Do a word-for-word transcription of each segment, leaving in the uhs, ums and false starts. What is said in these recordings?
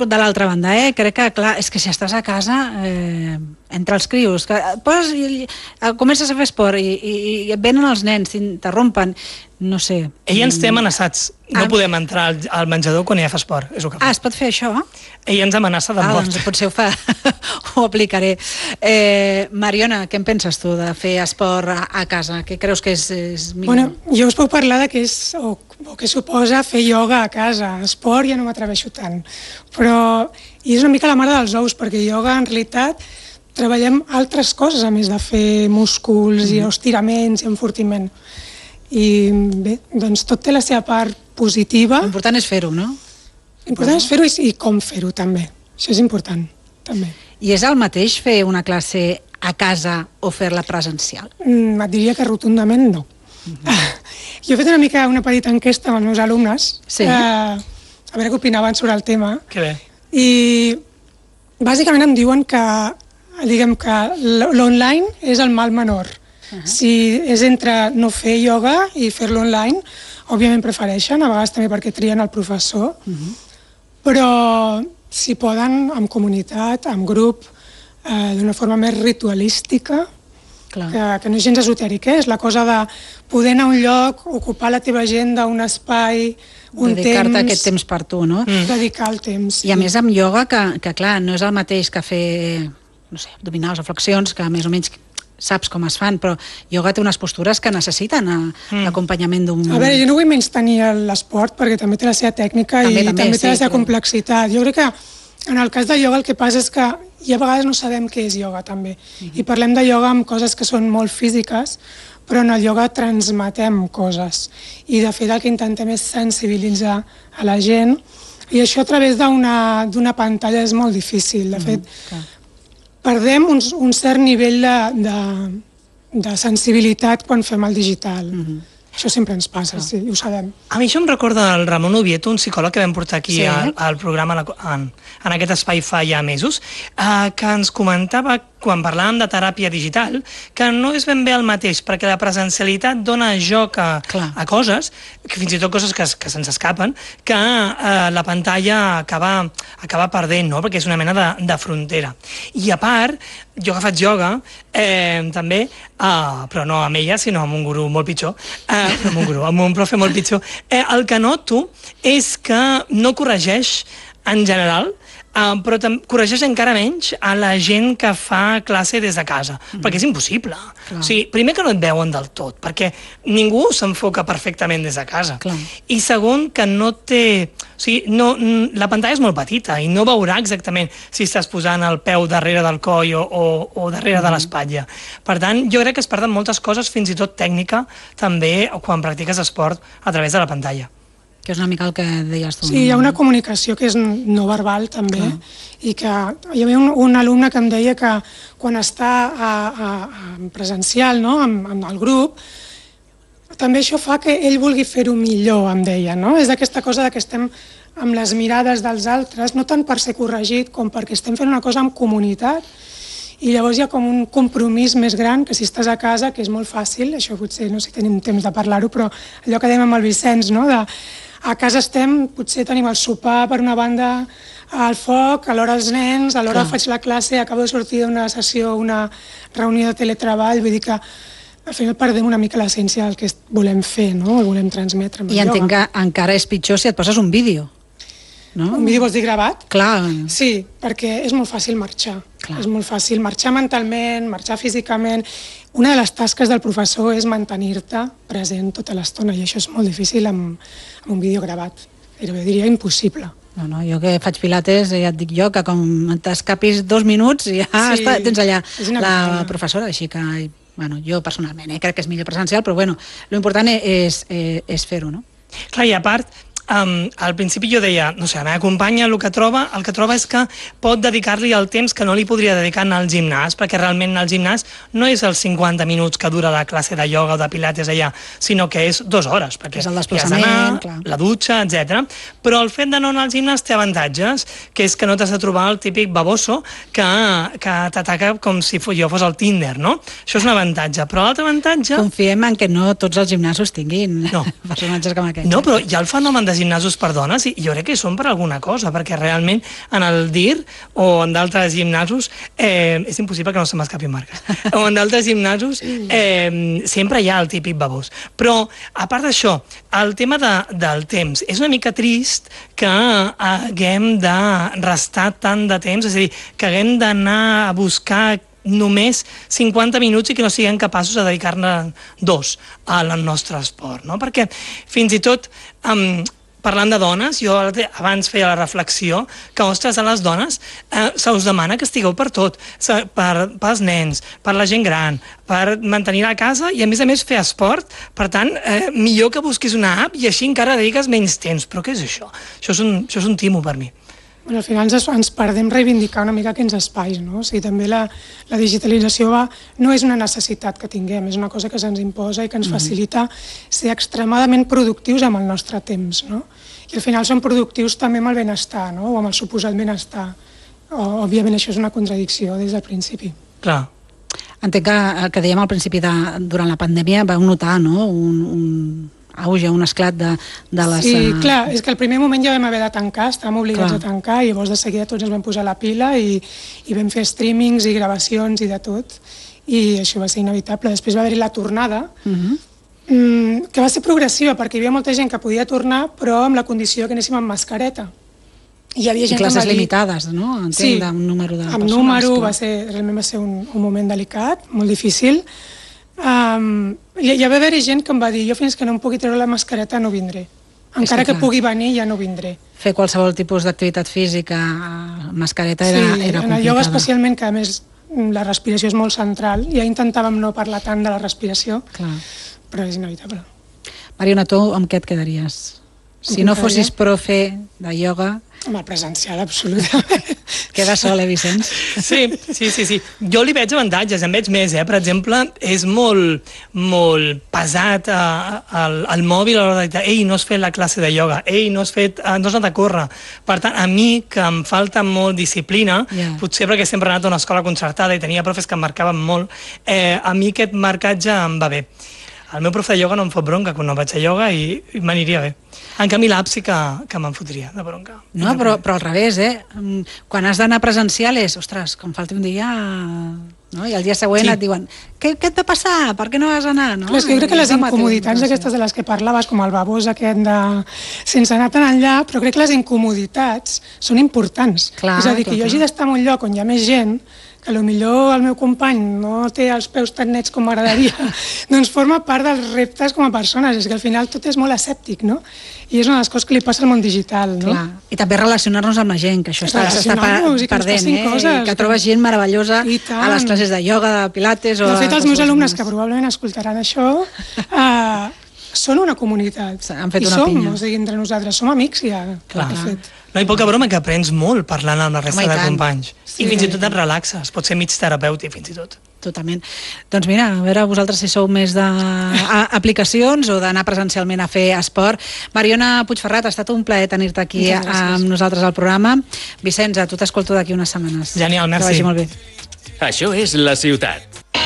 de l'altra banda, eh? Crec que, clar, és que si estàs a casa, eh, entre els crios, que poses i, i comences a fer esport i, i, i et venen els nens, t'interrompen, no sé. Ella ens té amenaçats. No Ah. podem entrar al, al menjador quan ella fa esport. És el que fa. Ah, es pot fer això? Ella ens amenaça de Ah, mort. doncs potser ho fa, ho aplicaré. Eh, Mariona, què en penses tu de fer esport a, a casa? Què creus que és, és millor? Bueno, jo us puc parlar de què és, o, o què suposa fer ioga a casa. Esport ja no m'atreveixo tant. Però i és una mica la mare dels ous, perquè ioga en realitat treballem altres coses a més de fer músculs mm. i estiraments i enfortiment. I bé, doncs tot té la seva part positiva. L'important és fer-ho, no? L'important és fer-ho i, i com fer-ho també. Això és important, també. I és el mateix fer una classe a casa o fer-la presencial? Mm, et diria que rotundament no. Mm-hmm. Jo he fet una mica una petita enquesta amb els meus alumnes, Sí. eh, a veure què opinaven sobre el tema, Que bé. i bàsicament em diuen que, diguem que l'online és el mal menor. Uh -huh. Si és entre no fer ioga i fer-lo online, òbviament prefereixen, a vegades també perquè trien el professor, uh -huh. però si poden, amb comunitat, amb grup, eh, d'una forma més ritualística, Clar. que, que no és gens esotèric, eh? És la cosa de poder anar a un lloc, ocupar la teva agenda, un espai, un Dedicar-te temps... aquest temps per tu, no? Mm. Dedicar el temps. I a més amb ioga, que, que clar, no és el mateix que fer, no sé, abdominals o flexions, que més o menys saps com es fan, però ioga té unes postures que necessiten mm. l'acompanyament d'un... A veure, jo no vull menys tenir l'esport, perquè també té la seva tècnica també, i també, també sí, té la seva però... complexitat. Jo crec que en el cas de ioga el que passa és que i a vegades no sabem què és ioga, també. Mm-hmm. I parlem de ioga amb coses que són molt físiques, però en el ioga transmetem coses. I, de fet, el que intentem és sensibilitzar a la gent, i això a través d'una d'una pantalla és molt difícil. De fet, mm-hmm. perdem un, un cert nivell de, de, de sensibilitat quan fem el digital. Mm-hmm. Això sempre ens passa, sí, ho sabem. A mi això em recorda el Ramon Ovieto, un psicòleg que vam portar aquí Sí. al, al programa en, en aquest espai fa ja mesos, eh, que ens comentava, quan parlàvem de teràpia digital, que no és ben bé el mateix, perquè la presencialitat dona joc a, a coses, que fins i tot coses que, que se'ns escapen, que eh, la pantalla acaba, acaba perdent, no? Perquè és una mena de, de frontera. I a part, jo que faig ioga, eh, també, eh, però no amb ella, sinó amb un guru molt pitjor, eh, amb un guru, amb un profe molt pitjor, eh, el que noto és que no corregeix en general, Uh, però corregeix encara menys a la gent que fa classe des de casa, mm. perquè és impossible. Clar. O sigui, primer que no et veuen del tot, perquè ningú s'enfoca perfectament des de casa. Clar. I segon, que no té... O sigui, no, la pantalla és molt petita i no veurà exactament si estàs posant el peu darrere del coll o, o, o darrere mm. de l'espatlla. Per tant, jo crec que es perden moltes coses, fins i tot tècnica, també quan practiques esport a través de la pantalla. Que és una mica el que deies tu. Sí, hi ha una comunicació que és no verbal, també, Clar. I que hi havia un, un alumne que em deia que quan està a, a, a presencial, no?, amb, amb el grup, també això fa que ell vulgui fer-ho millor, em deia, no? És aquesta cosa de que estem amb les mirades dels altres, no tant per ser corregit com perquè estem fent una cosa en comunitat, i llavors hi ha com un compromís més gran que si estàs a casa, que és molt fàcil, això potser no sé si tenim temps de parlar-ho, però allò que dèiem amb el Vicenç, no?, de a casa estem, potser tenim el sopar per una banda, al foc, a l'hora els nens, a l'hora faig la classe, acabo de sortir d'una sessió, una reunió de teletreball, vull dir que al final perdem una mica l'essència del que volem fer, no?, el volem transmetre. I entenc que encara és pitjor si et poses un vídeo. No? Un vídeo vols dir gravat? Clar. Sí, perquè és molt fàcil marxar. Clar. És molt fàcil marxar mentalment, marxar físicament. Una de les tasques del professor és mantenir-te present tota l'estona, i això és molt difícil amb, amb un vídeo gravat. Jo diria impossible. No, no, jo que faig pilates, ja et dic jo, que com t'escapis dos minuts ja sí, està, tens allà la professora, així que, bueno, jo personalment eh, crec que és millor presencial, però bueno, l'important és, és, és fer-ho, no? Clar, i a part, Um, al principi jo deia, no sé, la meva companya el que troba, el que troba és que pot dedicar-li el temps que no li podria dedicar al gimnàs, perquè realment al gimnàs no és els cinquanta minuts que dura la classe de ioga o de pilates allà, sinó que és dues hores, perquè és el desplaçament, clar, la dutxa, etcètera. Però el fet de no anar al gimnàs té avantatges, que és que no t'has de trobar el típic baboso que, que t'ataca com si jo fos el Tinder, no? Això és un avantatge, però l'altre avantatge... Confiem en que no tots els gimnasos tinguin no. personatges com aquests. No, però hi ha el fenomen de gimnasos per dones, i jo crec que són per alguna cosa, perquè realment en el D I R o en d'altres gimnasos, eh, és impossible que no se m'escapin marques, o en d'altres gimnasos eh, sempre hi ha el típic babós. Però, a part d'això, el tema de, del temps, és una mica trist que haguem de restar tant de temps, és a dir, que haguem d'anar a buscar només cinquanta minuts i que no siguem capaços de dedicar-ne dos al nostre esport, no? Perquè fins i tot um, parlant de dones, jo abans feia la reflexió que, ostres, a les dones eh, se us demana que estigueu per tot, per, pels nens, per la gent gran, per mantenir la casa i a més a més fer esport. Per tant, eh, millor que busquis una app i així encara dediques menys temps. Però què és això? Això és un, això és un timo per mi. Bueno, al final ens, ens perdem reivindicar una mica aquests espais, no? O sigui, també la, la digitalització va, no és una necessitat que tinguem, és una cosa que se'ns imposa i que ens mm-hmm. facilita ser extremadament productius amb el nostre temps, no? I al final som productius també amb el benestar, no? O amb el suposat benestar. O, òbviament això és una contradicció des del principi. Clar. Entenc que el que dèiem al principi de, durant la pandèmia vau notar, no?, un... un... auge, un esclat de, de les... Sí, clar, és que al primer moment ja vam haver de tancar, estàvem obligats clar. a tancar i llavors de seguida tots ens vam posar la pila i, i vam fer streamings i gravacions i de tot i això va ser inevitable. Després va haver-hi la tornada, uh-huh. mmm, que va ser progressiva perquè hi havia molta gent que podia tornar però amb la condició que anéssim amb mascareta. I hi havia gent I classes que dir... limitades, no? Entenc, sí, d'un número de amb persones. número, va ser, realment va ser un, un moment delicat, molt difícil. Um, hi, hi va haver gent que em va dir jo fins que no em pugui treure la mascareta no vindré, encara que, que pugui venir ja no vindré. Fer qualsevol tipus d'activitat física mascareta era, sí, era complicada. En el ioga especialment, que a més la respiració és molt central, ja intentàvem no parlar tant de la respiració, clar. Però és inevitable. Mariona, tu amb què et quedaries? Si no fossis profe de ioga... Amb el presencial, absolutament. Queda sol, eh, Vicenç? Sí, sí, sí, sí. Jo li veig avantatges, en veig més, eh? Per exemple, és molt, molt pesat eh, el, el mòbil a l'hora de dir, ei, no has fet la classe de ioga, ei, no has fet, eh, no has anat a córrer. Per tant, a mi, que em falta molt disciplina, yeah. potser perquè sempre he anat a una escola concertada i tenia profes que em marcaven molt, eh, a mi aquest marcatge em va bé. El meu profe de ioga no em fot bronca quan no vaig a ioga i, i m'aniria bé. En canvi, l'app sí que, que me'n fotria de bronca. No, però, però al revés, eh? Quan has d'anar presencial és, ostres, que em falti un dia... No? I el dia següent sí. et diuen, què, què et va passar? Per què no vas anar? No? Clar, és que jo crec que les incomoditats aquestes de les que parlaves, com el babós aquest de... sense anar tan enllà, però crec que les incomoditats són importants. Clar, és a dir, que clar, jo hagi d'estar en un lloc on hi ha més gent, que potser el meu company no té els peus tan nets com m'agradaria, doncs forma part dels reptes com a persones. És que al final tot és molt escèptic, no? I és una de les coses que li passa al món digital, no? Clar. I també relacionar-nos amb la gent, que això s'està perdent, eh? Coses, que trobes gent meravellosa a les classes de ioga, de pilates... O de fet, els meus alumnes, que probablement escoltaran això, eh, són una comunitat. Han fet I una som, pinya. O sigui, entre nosaltres som amics ja. Clar. No hi poca broma que aprens molt parlant amb la resta Home, de companys. Sí, I fins sí. i tot et relaxes, pot ser mig terapèutic fins i tot. Totalment. Doncs mira, a veure vosaltres si sou més d'aplicacions o d'anar presencialment a fer esport. Mariona Puigferrat, ha estat un plaer tenir-te aquí amb nosaltres al programa. Vicenç, a tu t'escolto d'aquí unes setmanes. Genial, merci. Que vagi molt bé. Això és La Ciutat.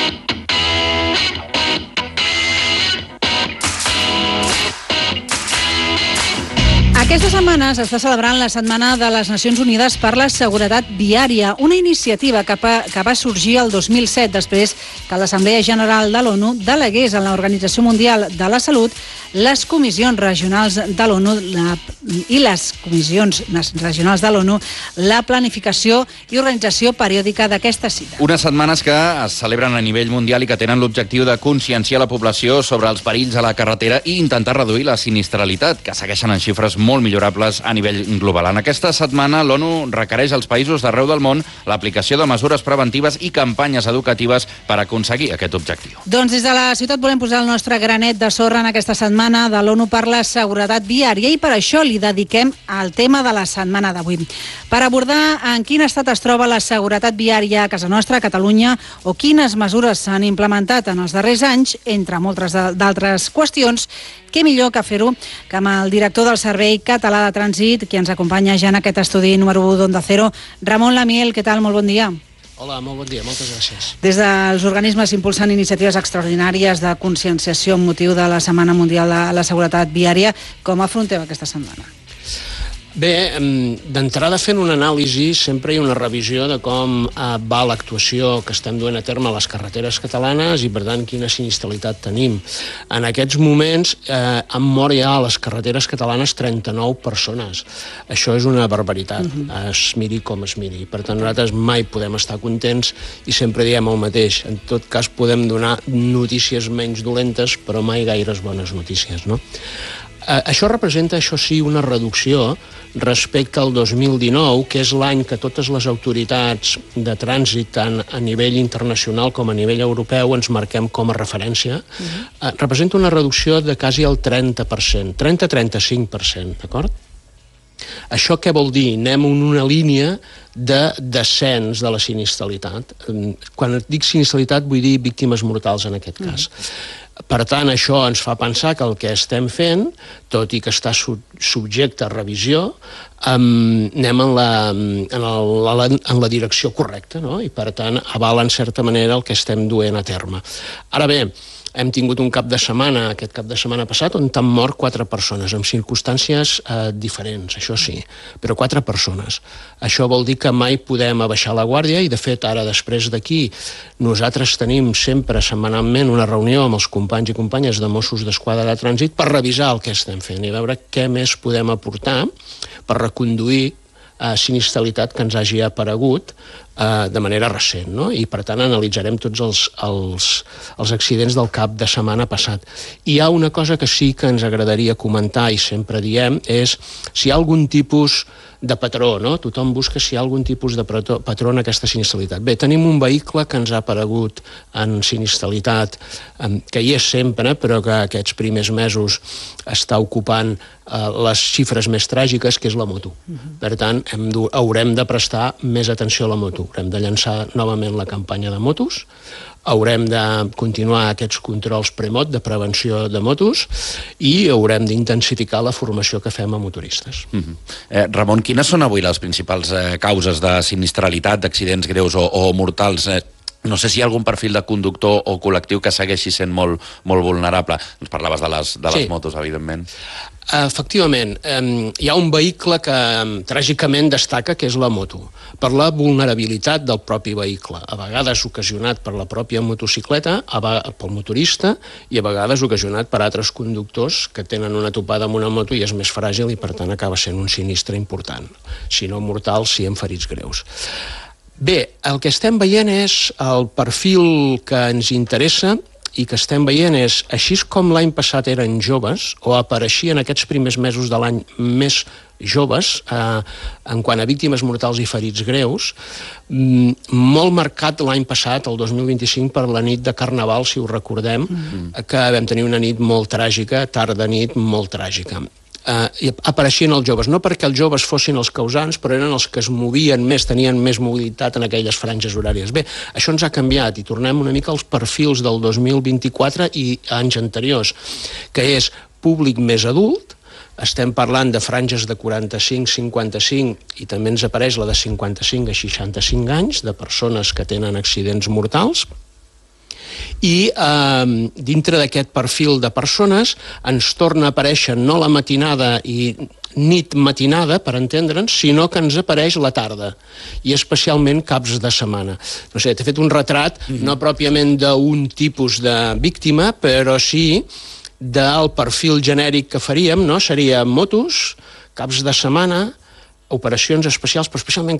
Aquesta setmana s'està celebrant la Setmana de les Nacions Unides per la Seguretat Viària, una iniciativa que va, que va sorgir el dos mil set després que l'Assemblea General de l'ONU delegués a l'Organització Mundial de la Salut les comissions regionals de l'ONU i les comissions regionals de l'ONU la planificació i organització periòdica d'aquesta cita. Unes setmanes que es celebren a nivell mundial i que tenen l'objectiu de conscienciar la població sobre els perills a la carretera i intentar reduir la sinistralitat, que segueixen en xifres molt millorables a nivell global. En aquesta setmana, l'ONU requereix als països d'arreu del món l'aplicació de mesures preventives i campanyes educatives per aconseguir aquest objectiu. Doncs des de la ciutat volem posar el nostre granet de sorra en aquesta setmana de l'ONU per la Seguretat Viària i per això li dediquem al tema de la setmana d'avui. Per abordar en quin estat es troba la seguretat viària a casa nostra, a Catalunya, o quines mesures s'han implementat en els darrers anys, entre moltes d'altres qüestions, què millor que fer-ho que amb el director del Servei Català de Trànsit, qui ens acompanya ja en aquest estudi número u d'Onda Cero, Ramon Lamiel. Què tal? Molt bon dia. Hola, molt bon dia, moltes gràcies. Des dels organismes impulsant iniciatives extraordinàries de conscienciació amb motiu de la Setmana Mundial de la Seguretat Viària, com afronteu aquesta setmana? Bé, d'entrada fent una anàlisi, sempre hi ha una revisió de com va l'actuació que estem duent a terme a les carreteres catalanes i, per tant, quina sinistralitat tenim. En aquests moments eh, han mort ja a les carreteres catalanes trenta-nou persones. Això és una barbaritat, uh-huh. es miri com es miri. Per tant, nosaltres mai podem estar contents i sempre diem el mateix. En tot cas, podem donar notícies menys dolentes, però mai gaires bones notícies, no? Eh, això representa, això sí, una reducció respecte al dos mil dinou, que és l'any que totes les autoritats de trànsit, tant a nivell internacional com a nivell europeu, ens marquem com a referència, uh-huh. eh, representa una reducció de quasi el trenta per cent, trenta a trenta-cinc per cent, d'acord? Això què vol dir? Anem en una línia de descens de la sinistralitat. Quan dic sinistralitat vull dir víctimes mortals en aquest cas. Uh-huh. Per tant, això ens fa pensar que el que estem fent, tot i que està subjecte a revisió, um, anem en la, en, el, en la direcció correcta, no? I per tant avala en certa manera el que estem duent a terme. Ara bé, hem tingut un cap de setmana, aquest cap de setmana passat, on han mort quatre persones, amb circumstàncies eh, diferents, això sí, però quatre persones. Això vol dir que mai podem abaixar la guàrdia i, de fet, ara, després d'aquí, nosaltres tenim sempre setmanalment una reunió amb els companys i companyes de Mossos d'Esquadra de Trànsit per revisar el que estem fent i veure què més podem aportar per reconduir eh, sinistralitat que ens hagi aparegut eh, de manera recent, no? I per tant analitzarem tots els, els, els accidents del cap de setmana passat. Hi ha una cosa que sí que ens agradaria comentar i sempre diem, és si hi ha algun tipus de patró, no? Tothom busca si hi ha algun tipus de patró en aquesta sinistralitat. Bé, tenim un vehicle que ens ha aparegut en sinistralitat, que hi és sempre, però que aquests primers mesos està ocupant les xifres més tràgiques, que és la moto. Per tant, hem de, haurem de prestar més atenció a la moto. Haurem de llançar novament la campanya de motos, haurem de continuar aquests controls premot de prevenció de motos i haurem d'intensificar la formació que fem a motoristes. Uh-huh. eh, Ramon, quines són avui les principals eh, causes de sinistralitat, d'accidents greus o, o mortals? Eh, no sé si hi ha algun perfil de conductor o col·lectiu que segueixi sent molt, molt vulnerable. Ens parlaves de les, de les sí. motos, evidentment. Efectivament, eh, hi ha un vehicle que eh, tràgicament destaca, que és la moto, per la vulnerabilitat del propi vehicle, a vegades ocasionat per la pròpia motocicleta, a pel motorista, i a vegades ocasionat per altres conductors que tenen una topada amb una moto i és més fràgil i per tant acaba sent un sinistre important, si no mortal, si amb ferits greus. Bé, el que estem veient és el perfil que ens interessa i que estem veient és, així com l'any passat eren joves, o apareixien aquests primers mesos de l'any més joves, eh, en quant a víctimes mortals i ferits greus, molt marcat l'any passat, el dos mil vint-i-cinc, per la nit de Carnaval, si ho recordem, mm-hmm. que vam tenir una nit molt tràgica, tarda nit molt tràgica. Uh, i apareixien els joves, no perquè els joves fossin els causants, però eren els que es movien més, tenien més mobilitat en aquelles franges horàries. Bé, això ens ha canviat i tornem una mica als perfils del dos mil vint-i-quatre i anys anteriors, que és públic més adult, estem parlant de franges de quaranta-cinc a cinquanta-cinc i també ens apareix la de cinquanta-cinc a seixanta-cinc anys, de persones que tenen accidents mortals, i eh, dintre d'aquest perfil de persones ens torna a aparèixer no la matinada i nit matinada, per entendre'ns, sinó que ens apareix la tarda, i especialment caps de setmana. No sé, t'he fet un retrat, mm-hmm. no pròpiament d'un tipus de víctima, però sí del perfil genèric que faríem, no? Seria motos, caps de setmana, operacions especials, però especialment